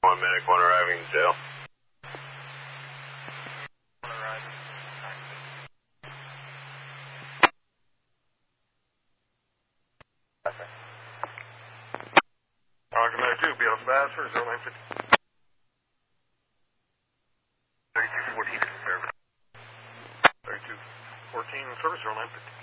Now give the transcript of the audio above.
1 minute, one arriving, Dale. Argument 2, be on fast for 0950. 3214 in service. 3214 in service, 0950.